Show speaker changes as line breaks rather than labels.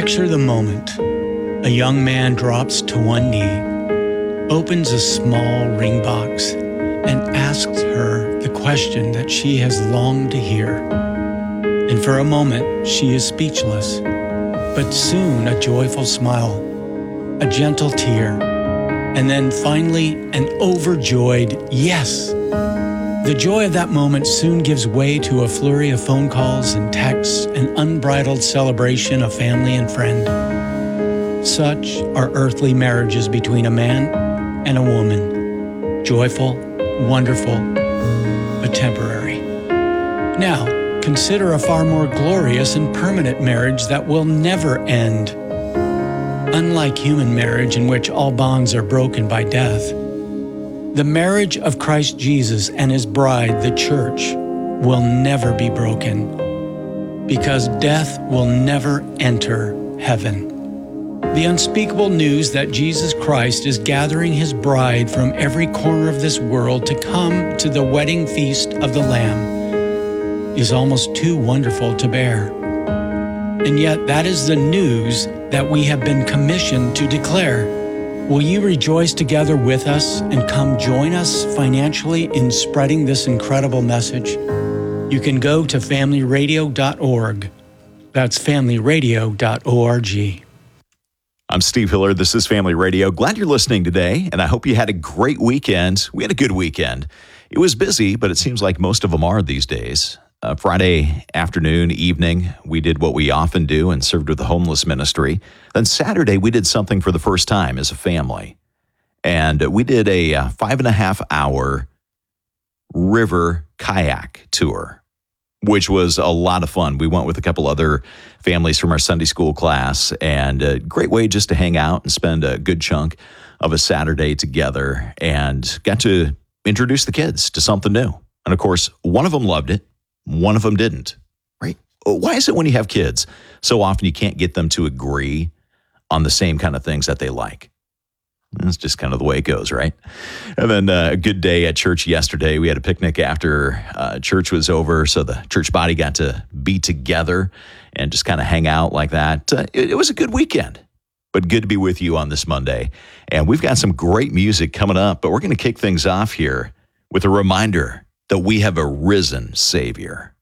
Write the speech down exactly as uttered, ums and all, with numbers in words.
Picture the moment. A young man drops to one knee, opens a small ring box, and asks her the question that she has longed to hear. And for a moment, she is speechless. But soon a joyful smile, a gentle tear, and then finally an overjoyed yes. The joy of that moment soon gives way to a flurry of phone calls and texts and unbridled celebration of family and friend. Such are earthly marriages between a man and a woman. Joyful, wonderful, but temporary. Now, consider a far more glorious and permanent marriage that will never end. Unlike human marriage, in which all bonds are broken by death, the marriage of Christ Jesus and His bride, the church, will never be broken, because death will never enter heaven. The unspeakable news that Jesus Christ is gathering His bride from every corner of this world to come to the wedding feast of the Lamb is almost too wonderful to bear. And yet that is the news that we have been commissioned to declare. Will you rejoice together with us and come join us financially in spreading this incredible message? You can go to family radio dot org. That's family radio dot org.
I'm Steve Hiller. This is Family Radio. Glad you're listening today, and I hope you had a great weekend. We had a good weekend. It was busy, but it seems like most of them are these days. Uh, Friday afternoon, evening, we did what we often do and served with the homeless ministry. Then Saturday, we did something for the first time as a family. And we did a uh, five and a half hour river kayak tour, which was a lot of fun. We went with a couple other families from our Sunday school class, and a great way just to hang out and spend a good chunk of a Saturday together, and got to introduce the kids to something new. And of course, one of them loved it. One of them didn't, right? Why is it when you have kids, so often you can't get them to agree on the same kind of things that they like? That's just kind of the way it goes, right? And then uh, a good day at church yesterday. We had a picnic after uh, church was over, so the church body got to be together and just kind of hang out like that. Uh, it, it was a good weekend, but good to be with you on this Monday. And we've got some great music coming up, but we're going to kick things off here with a reminder that we have a risen Savior.